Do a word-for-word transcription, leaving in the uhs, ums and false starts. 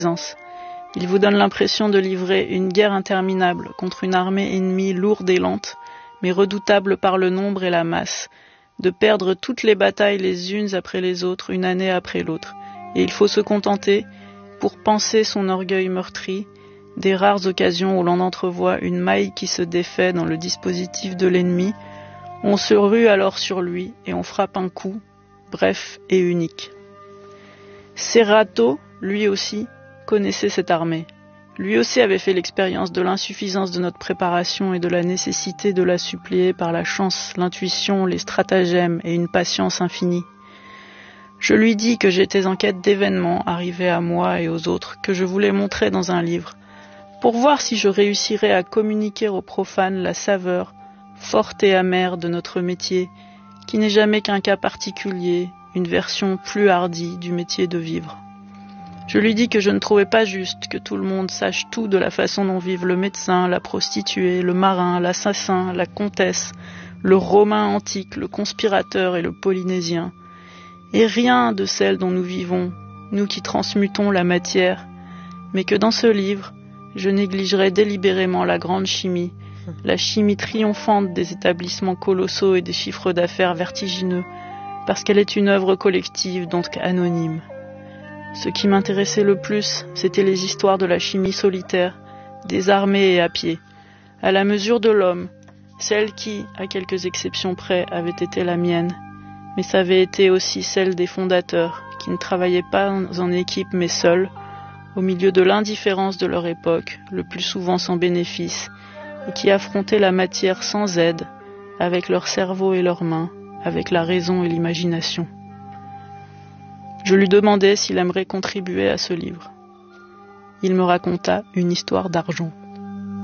présence. Il vous donne l'impression de livrer une guerre interminable contre une armée ennemie lourde et lente, mais redoutable par le nombre et la masse, de perdre toutes les batailles les unes après les autres, une année après l'autre. Et il faut se contenter, pour panser son orgueil meurtri, des rares occasions où l'on entrevoit une maille qui se défait dans le dispositif de l'ennemi. On se rue alors sur lui et on frappe un coup, bref et unique. Serrato, lui aussi, connaissait cette armée. Lui aussi avait fait l'expérience de l'insuffisance de notre préparation et de la nécessité de la suppléer par la chance, l'intuition, les stratagèmes et une patience infinie. Je lui dis que j'étais en quête d'événements arrivés à moi et aux autres que je voulais montrer dans un livre, pour voir si je réussirais à communiquer aux profanes la saveur, forte et amère de notre métier, qui n'est jamais qu'un cas particulier, une version plus hardie du métier de vivre. Je lui dis que je ne trouvais pas juste que tout le monde sache tout de la façon dont vivent le médecin, la prostituée, le marin, l'assassin, la comtesse, le romain antique, le conspirateur et le polynésien, et rien de celle dont nous vivons, nous qui transmutons la matière, mais que dans ce livre, je négligerai délibérément la grande chimie, la chimie triomphante des établissements colossaux et des chiffres d'affaires vertigineux, parce qu'elle est une œuvre collective, donc anonyme. Ce qui m'intéressait le plus, c'était les histoires de la chimie solitaire, désarmée et à pied, à la mesure de l'homme, celle qui, à quelques exceptions près, avait été la mienne, mais ça avait été aussi celle des fondateurs, qui ne travaillaient pas en équipe mais seuls, au milieu de l'indifférence de leur époque, le plus souvent sans bénéfice, et qui affrontaient la matière sans aide, avec leur cerveau et leurs mains, avec la raison et l'imagination. Je lui demandai s'il aimerait contribuer à ce livre. Il me raconta une histoire d'argent.